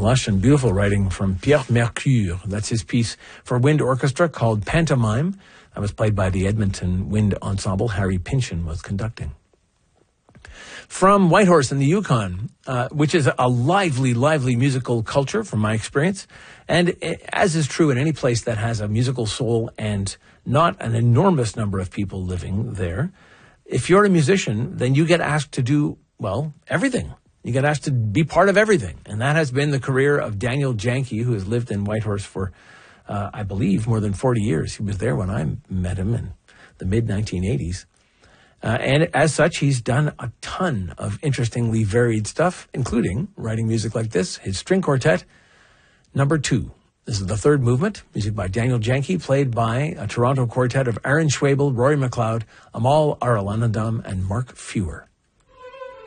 lush and beautiful writing from Pierre Mercure. That's his piece for wind orchestra called Pantomime. That was played by the Edmonton Wind Ensemble. Harry Pynchon was conducting. From Whitehorse in the Yukon, which is a lively, lively musical culture from my experience, and as is true in any place that has a musical soul and not an enormous number of people living there, if you're a musician, then you get asked to do, well, everything. You get asked to be part of everything. And that has been the career of Daniel Janke, who has lived in Whitehorse for, I believe, more than 40 years. He was there when I met him in the mid-1980s. And as such, he's done a ton of interestingly varied stuff, including writing music like this, his string quartet, number 2. This is the third movement, music by Daniel Janke, played by a Toronto quartet of Aaron Schwabel, Rory McLeod, Amal Arulanandam, and Mark Fewer.